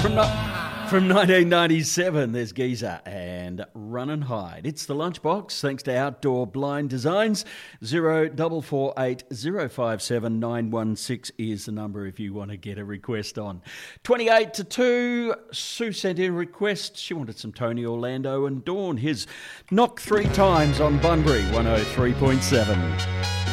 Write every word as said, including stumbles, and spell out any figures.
From, no- from nineteen ninety-seven, there's Geezer and Run and Hide. It's the Lunchbox, thanks to Outdoor Blind Designs. zero four four eight zero five seven nine one six is the number if you want to get a request on. twenty-eight to two, Sue sent in a request. She wanted some Tony Orlando and Dawn. His Knock Three Times on Bunbury, one oh three point seven.